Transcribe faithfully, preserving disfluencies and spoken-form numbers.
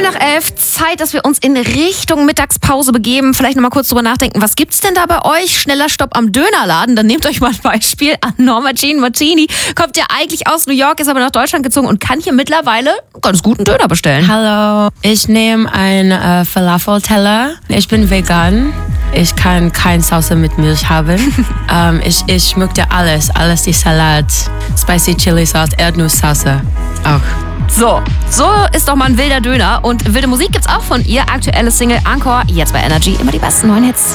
nach elf, Zeit, dass wir uns in Richtung Mittagspause begeben. Vielleicht nochmal kurz drüber nachdenken, was gibt's denn da bei euch? Schneller Stopp am Dönerladen. Dann nehmt euch mal ein Beispiel an Norma Jean Martini. Kommt ja eigentlich aus New York, ist aber nach Deutschland gezogen und kann hier mittlerweile ganz guten Döner bestellen. Hallo, ich nehme einen äh, Falafel-Teller. Ich bin vegan. Ich kann keine Sauce mit Milch haben. ähm, ich, ich möchte alles, alles die Salat, Spicy Chili Sauce, Erdnuss-Sauce auch. So, so ist doch mal ein wilder Döner. Und wilde Musik gibt's auch von ihr. Aktuelle Single Encore, jetzt bei Energy. Immer die besten neuen Hits.